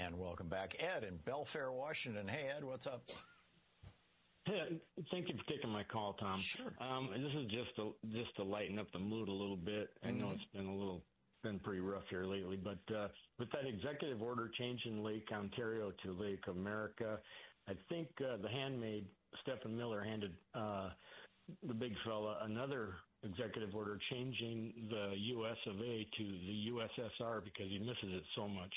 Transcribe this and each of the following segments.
And welcome back, Ed in Belfair, Washington. Hey, Ed, what's up? Hey, thank you for taking my call, Tom. Sure. This is just to lighten up the mood a little bit. I know it's been pretty rough here lately, but with that executive order changing Lake Ontario to Lake America, I think the handmaid, Stephen Miller, handed the big fella another executive order changing the U.S. of A to the USSR because he misses it so much.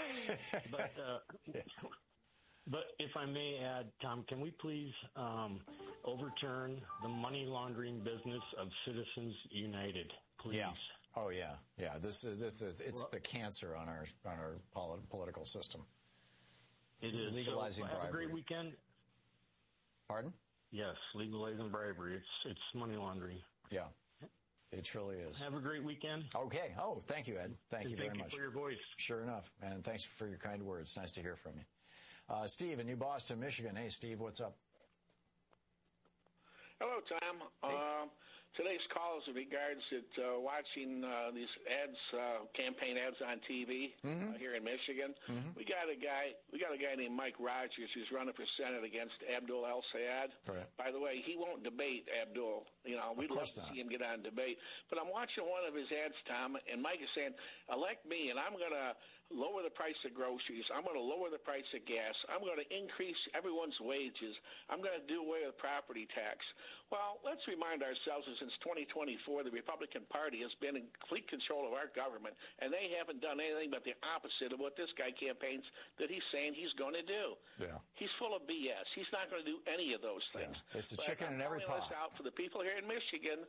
But if I may add, Tom, can we please overturn the money laundering business of Citizens United, please? Yeah. Oh yeah. Yeah. This is it's the cancer on our political system. It is legalizing bribery. Have a great weekend. Pardon? Yes, legalizing bribery. It's money laundering. Yeah. It truly is. Have a great weekend. Okay. Oh, thank you, Ed. Thank you very much. Thank you for your voice. Sure enough. And thanks for your kind words. Nice to hear from you. Steve in New Boston, Michigan. Hey, Steve, what's up? Hello, Tom. Hey. Today's call is in regards to watching these ads, campaign ads on TV here in Michigan. We got a guy named Mike Rogers who's running for Senate against Abdul El-Sayed. Right. By the way, he won't debate Abdul. You know, we'd love to see him get on debate. But I'm watching one of his ads, Tom, and Mike is saying, elect me, and I'm going to lower the price of groceries. I'm going to lower the price of gas. I'm going to increase everyone's wages. I'm going to do away with property tax. Well, let's remind ourselves that since 2024, the Republican Party has been in complete control of our government, and they haven't done anything but the opposite of what this guy campaigns that he's saying he's going to do. Yeah. He's full of BS. He's not going to do any of those things. Yeah. It's a chicken in every pot. I'm calling this out for the people here in Michigan.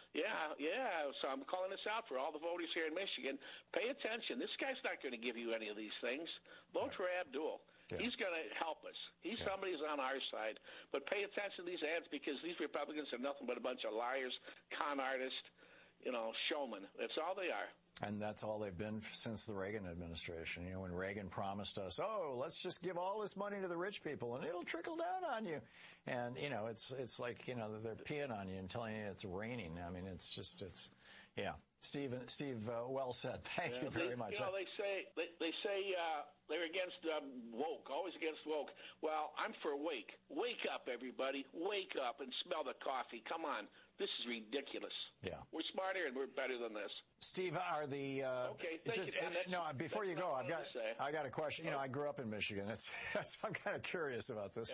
Yeah. So I'm calling this out for all the voters here in Michigan. Pay attention. This guy's not going to give you any of these things. Vote for Abdul. Yeah. He's going to help us. He's somebody who's on our side. But pay attention to these ads because these Republicans are nothing but a bunch of liars, con artists, showmen. That's all they are. And that's all they've been since the Reagan administration. You know, when Reagan promised us, let's just give all this money to the rich people and it'll trickle down on you. And, it's like, they're peeing on you and telling you it's raining. I mean, yeah. Steve, well said. Thank you very much. They say they're against woke, always against woke. Well, I'm for wake. Wake up, everybody. Wake up and smell the coffee. Come on. This is ridiculous. Yeah. We're smarter and we're better than this. Steve, are the okay? Thank you. No, before you go, I got a question. I grew up in Michigan. I'm kind of curious about this.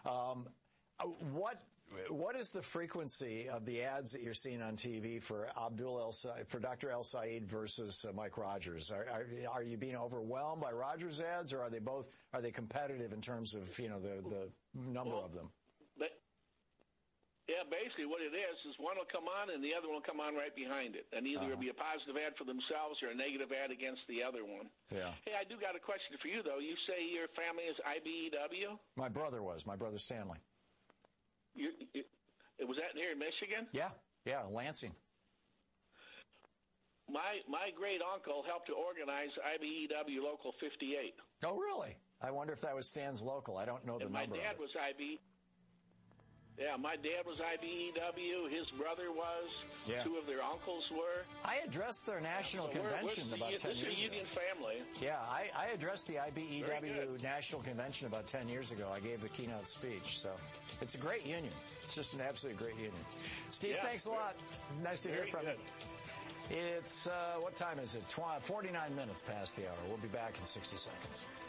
Yep. What is the frequency of the ads that you're seeing on TV for for Dr. El-Sayed versus Mike Rogers? Are you being overwhelmed by Rogers ads, or are they competitive in terms of the number of them? Yeah, basically what it is one will come on and the other one will come on right behind it. And either it'll be a positive ad for themselves or a negative ad against the other one. Yeah. Hey, I do got a question for you, though. You say your family is IBEW? My brother Stanley. Was that here in Michigan? Yeah, Lansing. My great uncle helped to organize IBEW Local 58. Oh, really? I wonder if that was Stan's local. I don't know the number. My dad was my dad was IBEW. His brother was. Yeah. Two of their uncles were. I addressed their national convention about 10 years ago. Union family. Yeah, I addressed the IBEW national convention about 10 years ago. I gave the keynote speech. So it's a great union. It's just an absolutely great union. Steve, thanks a lot. Nice to hear from you. It's, what time is it? 49 minutes past the hour. We'll be back in 60 seconds.